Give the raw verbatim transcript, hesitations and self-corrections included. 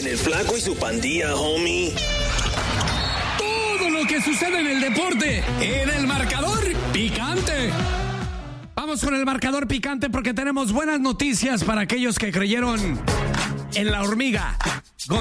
el Flaco y su pandilla, homie. Todo lo que sucede en el deporte, en el marcador picante. Vamos con el marcador picante porque tenemos buenas noticias para aquellos que creyeron en la hormiga.